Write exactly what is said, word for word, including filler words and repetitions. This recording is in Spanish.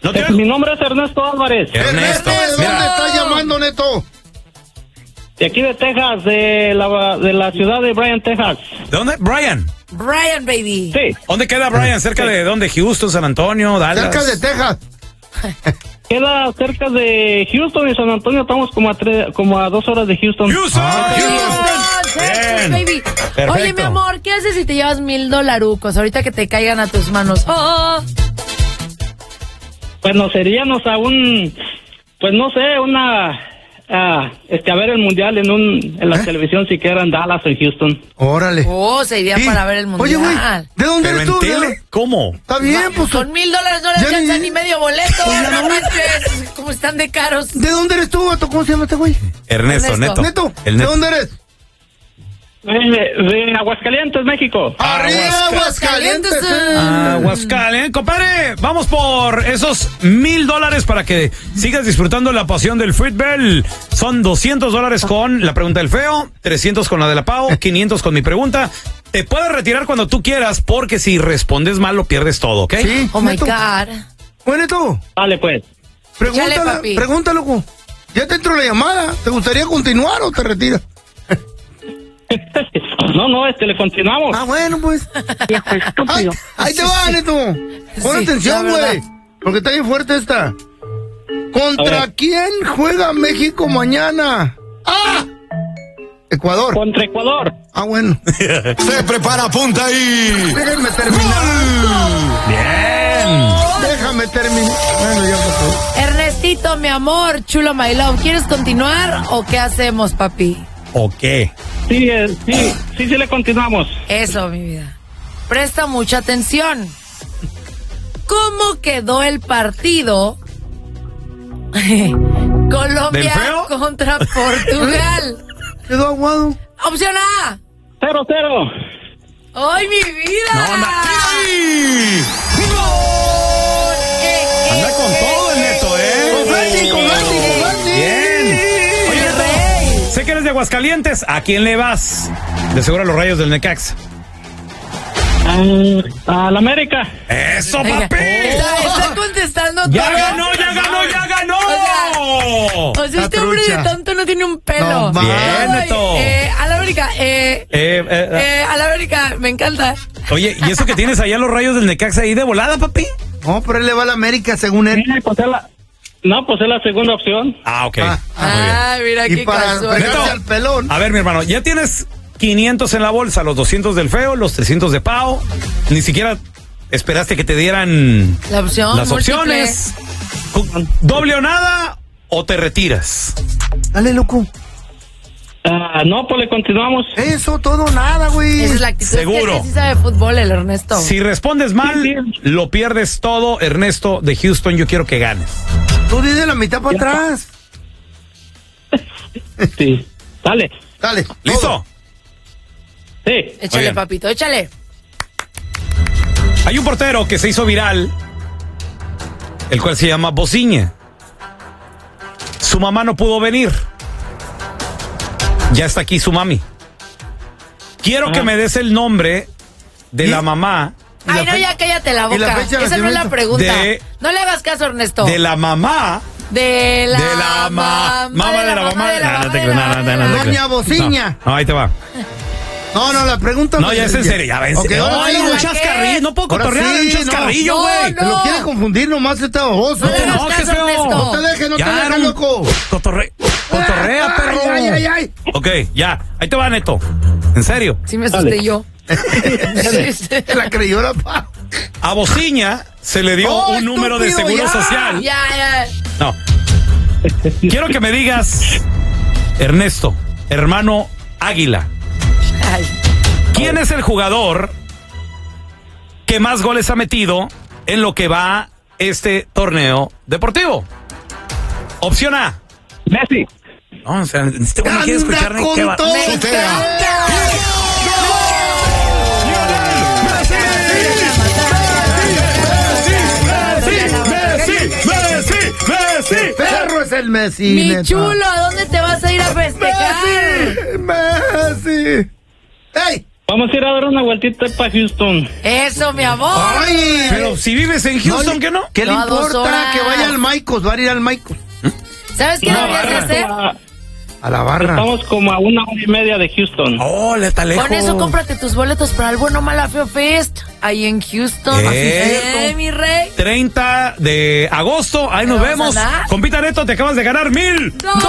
¿No te... Mi nombre es Ernesto Álvarez. Ernesto, ¿de dónde estás llamando, Neto? De aquí de Texas, de la, de la ciudad de Bryan, Texas. ¿De dónde? Brian. Brian, baby. Sí. ¿Dónde queda Brian? ¿Cerca Sí. de dónde? ¿Houston, San Antonio, Dallas? Cerca de Texas. Queda cerca de Houston y San Antonio. Estamos como a, tres, como a dos horas de Houston. ¡Houston! Ah, Houston, Texas, baby. Perfecto. Oye, mi amor, ¿qué haces si te llevas mil dolarucos ahorita que te caigan a tus manos? Oh. Pues nos seríamos a un, pues no sé, una, ah, este, a ver el mundial en un, en la ¿Eh? televisión siquiera en Dallas o en Houston. Órale. Oh, se iría Sí. para ver el mundial. Oye, güey, ¿de dónde ¿Pero eres en tú? tele? ¿Cómo? Está bien, pues. Con mil dólares no le Ya alcanza ni- ni medio boleto. Pues ya No no. manches, como están de caros. ¿De dónde eres tú, vato? ¿Cómo se llama este güey? Ernesto, Ernesto. Neto. Neto, El ¿de Neto. dónde eres? De, de Aguascalientes, México. ¡Arriba, Aguascalientes! Aguascalientes. Aguascalientes, compadre, vamos por esos mil dólares para que sigas disfrutando la pasión del fútbol. Son doscientos dólares con la pregunta del feo, trescientos con la de la Pau, quinientos con mi pregunta. Te puedes retirar cuando tú quieras porque si respondes mal lo pierdes todo, ¿ok? Sí, Oh my Neto. God. Oye, Neto, Dale, pues. pregúntale, Échale, papi. pregunta, loco. Ya te entró la llamada. ¿Te gustaría continuar o te retiras? No, no, este, le continuamos. Ah, bueno, pues. Ay, ahí te va, Neto. Pon Sí, atención, la verdad. güey. Porque está bien fuerte esta. ¿Contra A ver. quién juega México mañana? ¡Ah! Ecuador. Contra Ecuador. Ah, bueno. Se prepara, punta ahí. Déjame terminar. Bien. Déjame terminar. Bueno, ya pasó. Ernestito, mi amor, chulo my love, ¿quieres continuar o qué hacemos, papi? ¿O qué? Sí, eh, sí, sí, sí, le continuamos. Eso, mi vida. Presta mucha atención. ¿Cómo quedó el partido Colombia ¿Del feo? contra Portugal? Quedó aguado. Opción A. Cero, cero. ¡Ay, mi vida! No, no. ¡Ay! ¡Gol! Eh, eh, Anda con todo el Neto, ¿eh? Con Ferdi, con Ferdi, con Ferdi. Bien. Oye, Neto, Rey. sé que eres de Aguascalientes. ¿A quién le vas? De seguro a los Rayos del Necaxa. Ah, a la América. ¡Eso, Venga, papi! Está, está contestando ¡Ya todo. ganó, ya ganó, ya ganó! O sea, este Está hombre de trucha. tonto no tiene un pelo. No, va. Bien, Ay, Neto. eh, a la América, eh, Eh, eh, eh, a la América, me encanta. Oye, ¿y eso que tienes allá los Rayos del Necaxa ahí de volada, papi? No, pero él le va a la América, según él. Sí, pues es la, no, pues es la segunda opción. Ah, ok. Ah, Ah, mira Y qué para casual. pegarse Neto. al pelón. A ver, mi hermano, ya tienes quinientos en la bolsa, los doscientos del feo, los trescientos de Pau. Ni siquiera esperaste que te dieran La opción las múltiple. opciones. ¿Doble o nada o te retiras? Dale, loco. Ah, no, pues le continuamos. Eso, todo, nada, güey. Esa es la actitud. Seguro. Es que sí sabe fútbol el Ernesto. Si respondes mal, Sí, sí. lo pierdes todo. Ernesto de Houston, yo quiero que ganes. Tú di de la mitad para atrás. Sí. Dale. Dale. ¿Listo? todo. Sí. Échale, Muy bien. papito, échale. Hay un portero que se hizo viral, el cual se llama Bociña. Su mamá no pudo venir. Ya está aquí su mami. Quiero Ah. que me des el nombre de ¿Y? la mamá, ¿Y la Ay, no, fe- ya cállate la y la boca. fecha de Esa no es la nacimiento? pregunta. De- No le hagas caso, Ernesto. de la mamá, De la, de la ma- mamá de la mamá. de la No, no mamá te de creo, la no, no, mamá no, de no la te mamá. creo. Doña Bociña. No, no, ahí te va. No, no, la pregunta. No, ya es en serio, ya va en Ok, serio. ahora Ay, sí, un güey. chascarrillo, no puedo Ahora cotorrear, sí, un chascarrillo, no. güey. No, Te lo quiere confundir nomás esta babosa. No le te hagas enojes, caso, feo. Ernesto. No te dejes, no te Ya era dejes, un loco. cotorre, cotorrea, Ay, perro. ay, ay, ay. Ok, ya, ahí te va, Neto. En serio. Sí me asusté Dale. yo. Sí, sí. Se la creyó la pa. A Bociña se le dio Oh, un número de estúpido, seguro ya. social. Ya, ya. No. Quiero que me digas, Ernesto, hermano Águila, Ay. ¿quién es el jugador que más goles ha metido en lo que va este torneo deportivo? Opción A. Messi. No, o sea, este güey no quiere Anda escuchar ni con qué va. todo. Me encanta. Perro es el Messi. Mi neta. chulo, ¿a dónde te vas a ir a festejar? Messi. Messi. ¡Ey! Vamos a ir a dar una vueltita para Houston. Eso, mi amor. Ay, Pero si vives en Houston, no, ¿qué no? ¿Qué le No, a dos importa horas. que vaya al Maicos? Va a ir al Maicos. ¿Sabes qué No, deberías de hacer? a- A la barra. Estamos como a una hora y media de Houston. Oh, le está lejos. Con eso cómprate tus boletos para el Bueno Mala Feo Fest. Ahí en Houston. Eh. Eh, mi rey. treinta de agosto, ahí nos ¿Vamos a vemos. andar? Compita Neto, te acabas de ganar mil ¡Dólares!